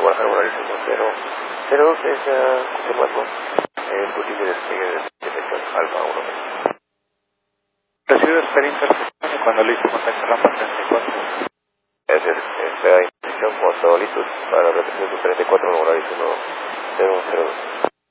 Guadalajara, Horario 02 es confirmando el posible despegue de detección Alfa 1. Recibe experiencia cuando le hizo contacto a rampa 34. Espera información cuando listos para la repetición 34 Horario 02.